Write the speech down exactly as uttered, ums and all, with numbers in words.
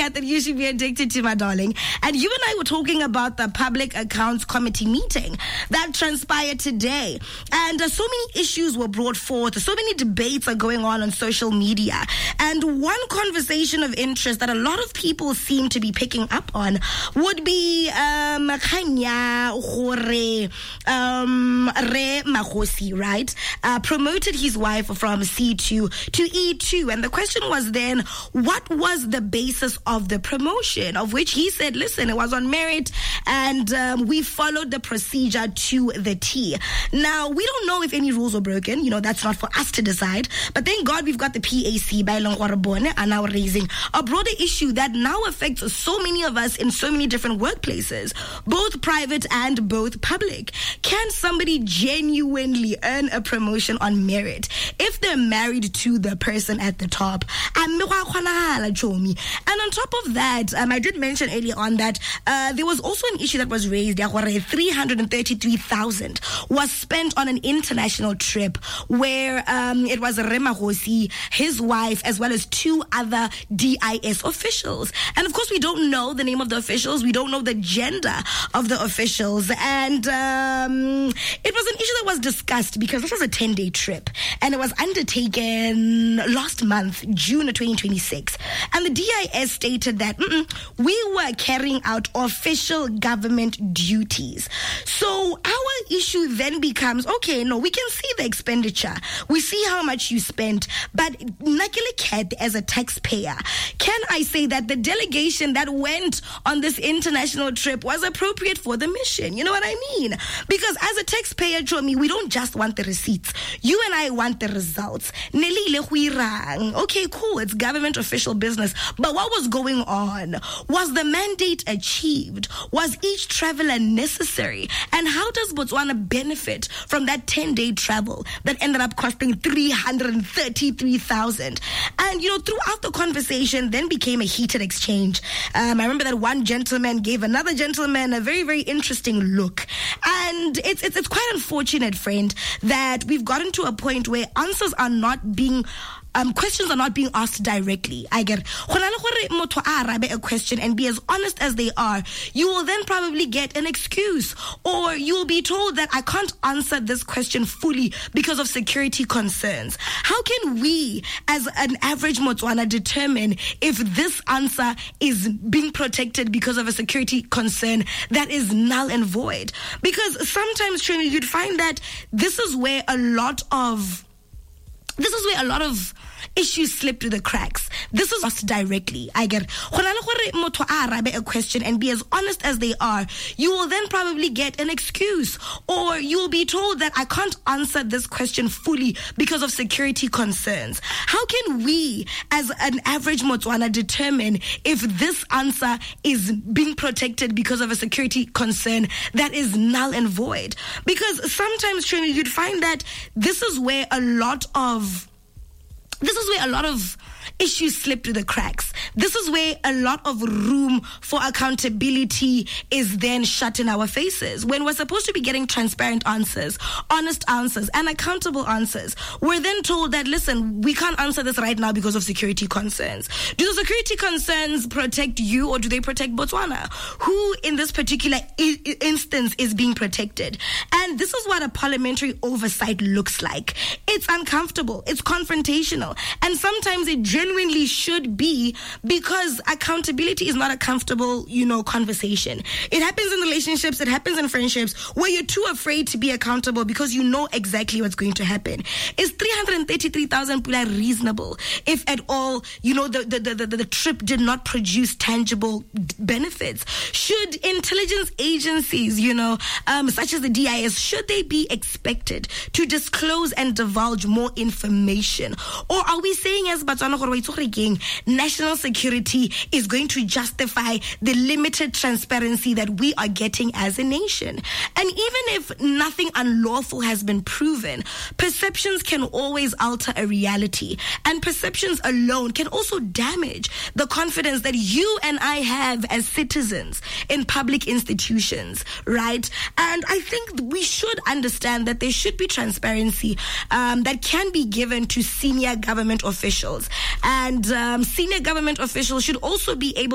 cat that you should be addicted to, my darling. And you and I were talking about the Public Accounts Committee meeting that transpired today. And uh, so many issues were brought forth. So many debates are going on on social media. And one conversation of interest that a lot of people seem to be picking up on would be um, Kanya Hore um, Re Magosi, right? Uh, promoted his wife from C two to E two. And the question was then, what was the basis of the promotion? Of which he said, listen, it was on merit and um, we followed the procedure to the T. Now, we don't know if any rules were broken. You know, that's not for us to decide. But thank God we've got the P A C by Longwarabone are now raising a broader issue that now affects so many of us in so many different workplaces, both private and both public. Can somebody genuinely earn a promotion on merit if they're married to the person at the top? And on top of that, um, I did mention earlier on that uh, there was also an issue that was raised. three hundred thirty-three thousand was spent on an international trip where um, it was Remagosi, his wife, as well as two other D I S officials. And of course, we don't know the name of the officials. We don't know the gender of the officials. And um, it was an issue that was discussed because this was a ten-day trip. And it was undertaken last month, June of twenty twenty-six. And the D I S stated that we were carrying out official government duties. So our issue then becomes, okay, no, we can see the expenditure. We see how much you spent. But Nakele as a taxpayer, can I say that the delegation that went on this international trip was appropriate for the mission? You know what I mean? Because as a taxpayer, Chomi, we don't just want the receipts. You and I want the results. Okay, cool. It's government official business. But what was going on? Was the mandate achieved? Was each traveler necessary? And how does Botswana benefit from that ten-day travel that ended up costing three hundred thirty-three thousand? And, you know, throughout the conversation then became a heated exchange. Um, I remember that one gentleman gave another gentleman a very, very interesting look. And it's, it's, it's quite unfortunate, friend, that we've gotten to a point where answers are not being Um, questions are not being asked directly. I get a question and be as honest as they are. You will then probably get an excuse, or you will be told that I can't answer this question fully because of security concerns. How can we, as an average Motswana, determine if this answer is being protected because of a security concern that is null and void? Because sometimes, Trini, you'd find that this is where a lot of This is where a lot of issues slip through the cracks. This is asked directly. I get a question and be as honest as they are. You will then probably get an excuse, or you will be told that I can't answer this question fully because of security concerns. How can we, as an average Motswana, determine if this answer is being protected because of a security concern that is null and void? Because sometimes, Trini, you'd find that this is where a lot of This is where a lot of issues slip through the cracks. This is where a lot of room for accountability is then shut in our faces. When we're supposed to be getting transparent answers, honest answers, and accountable answers, we're then told that, listen, we can't answer this right now because of security concerns. Do the security concerns protect you, or do they protect Botswana? Who in this particular I- instance is being protected? And this is what a parliamentary oversight looks like. It's uncomfortable. It's confrontational. And sometimes it genuinely should be, because accountability is not a comfortable, you know, conversation. It happens in relationships, it happens in friendships, where you're too afraid to be accountable because you know exactly what's going to happen. Is three hundred thirty-three thousand pula reasonable, if at all, you know, the, the, the, the, the trip did not produce tangible benefits? Should intelligence agencies, you know, um, such as the D I S, should they be expected to disclose and divulge more information? Or are we saying, as Botswana, national security is going to justify the limited transparency that we are getting as a nation? And even if nothing unlawful has been proven, perceptions can always alter a reality, and perceptions alone can also damage the confidence that you and I have as citizens in public institutions, right? And I think we should understand that there should be transparency um, that can be given to senior government officials, and um, senior government officials should also be able